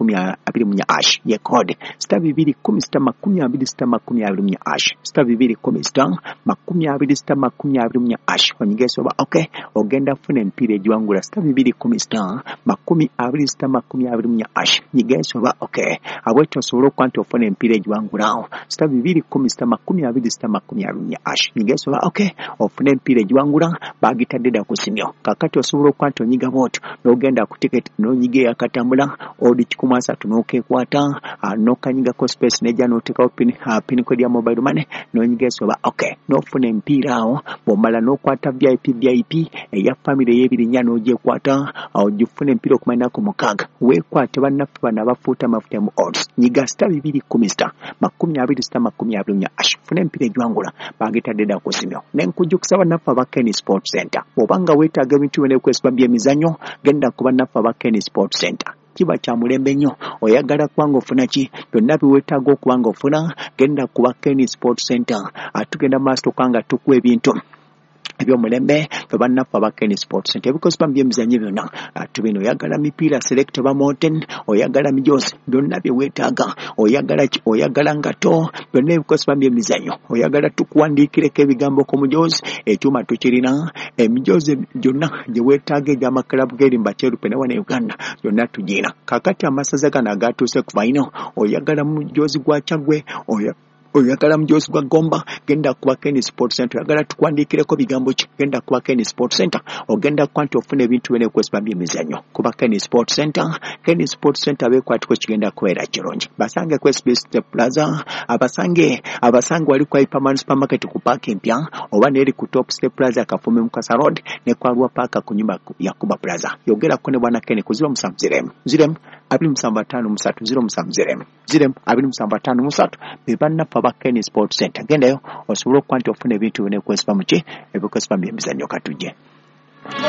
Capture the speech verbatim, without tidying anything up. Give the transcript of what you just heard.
makumi abiri mu ash ye code star bibiri kumi star makumi abiri star makumi abiri mu ash star bibiri kumi star makumi abiri star makumi abiri mu ash onyigeso ba okay ogenda funa empire ejiwangula star bibiri kumi star makumi abiri star makumi abiri mu ash nyigeso ba okay abweto solo kwanto funa empire ejiwangula star bibiri kumi star makumi abiri star makumi abiri mu ash nyigeso ba okay ofuna empire ejiwangula bagitadde ku simyo kakati osobola kwanto nyiga vote n'ogenda ku ticket n'onyige akatambula odi kikumi asatu n'okekwata n'okanyiga ko space neja n'otekawo pin pin code ya mobile money n'onyiga esoba okay n'ofuna empiira awo bw'omala n'okwata V I P V I P eya family y'ebirinya n'ogyekwata awo gifuna empiira okumanya ku mukaaga weekwate bannaffe bano abafuuta amafuta mu odds nyiga star bibiri kumi star makumi abiri star makumi abiri mu ash funa empiira ejiwangula bagitadde dda ku simyo n'enkujjukisa bannaffe aba Kenny Sports Center obanga weetaaga ebintu byonna ebikozesebwa by'emizannyo genda ku bannaffe aba Kenny Sports Center kiba kya mulembe nnyo oyagala kubanga ofuna ki byonna biweetaaga okubanga ofuna genda ku ba Kenny Sports Center atugenda maaso okanga tukuwa ebintu ebyomulembe fe bannaffe aba Kenny Sports Center ebikozesebwa by'emizannyo byonna tubino oyagala mipiira select ba mountain oyagala mijozi byonna byeweetaaga oyagala ki oyagala ngato byonna ebikozesebwa by'emizannyo oyagala tukuwandiikireko ebigambo ku mujozi ekyuma tukirina emijozi gyonna gye weetaaga egy'amakalabu g'erimba kyerupe ne wana Uganda byonna tugiina kakati amasaza gano agatuuse ku final oyagala mujozi gwa Kyagwe oya oyagala mujozi gwa Gomba genda kuba Kenny Sports Center oyagala tukwandikireko bigambo ki genda kuba Kenny Sports Center ogenda kwanti ofuna ebintu bene ebikozesebwa by'emizannyo kuba Kenny Sports Center Kenny Sports Center beekwatiko kigenda kubeera kirungi basange ku S B S Plaza abasange abasange wali ku Hyperman Supermarket ku park empya oba neri ku Top Step Plaza Kafume Mukasa Road ne kwa Rwa Park ku nyumba ya Kuba Plaza yogera ko ne bwana Kenny ku zero musanvu ziremu ziremu abiri musanvu ataano musatu zero musanvu ziremu ziremu abiri musanvu ataano musatu bebanna pa Kenny Sports Center gendayo osobola okwanti ofuna ebintu bine kwespa muki ebikozesebwa by'emizannyo katuje